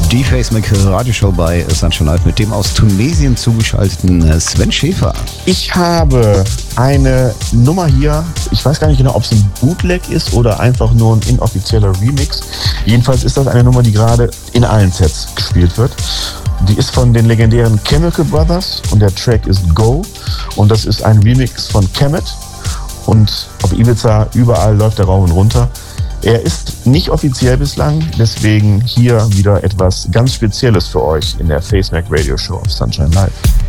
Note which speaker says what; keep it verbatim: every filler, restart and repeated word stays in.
Speaker 1: Die Facemac Radioshow bei Sunshine Live mit dem aus Tunesien zugeschalteten Sven Schäfer.
Speaker 2: Ich habe eine Nummer hier, ich weiß gar nicht genau, ob es ein Bootleg ist oder einfach nur ein inoffizieller Remix. Jedenfalls ist das eine Nummer, die gerade in allen Sets gespielt wird. Die ist von den legendären Chemical Brothers und der Track ist Go. Und das ist ein Remix von Kemet. Und auf Ibiza überall läuft der Raum und runter. Er ist nicht offiziell bislang, deswegen hier wieder etwas ganz Spezielles für euch in der Facemac Radio Show auf Sunshine Live.